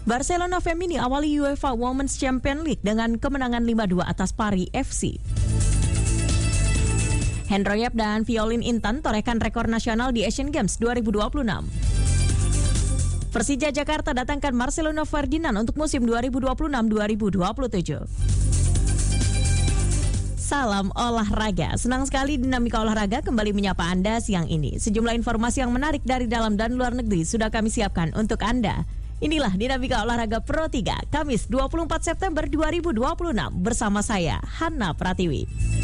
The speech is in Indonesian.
Barcelona Femini awali UEFA Women's Champions League dengan kemenangan 5-2 atas Paris FC. Hendroyep dan Violin Intan torehkan rekor nasional di Asian Games 2026. Persija Jakarta datangkan Marcelino Ferdinand untuk musim 2026-2027. Salam olahraga. Senang sekali Dinamika Olahraga kembali menyapa Anda siang ini. Sejumlah informasi yang menarik dari dalam dan luar negeri sudah kami siapkan untuk Anda. Inilah Dinamika Olahraga Pro 3, Kamis 24 September 2026 bersama saya, Hana Pratiwi.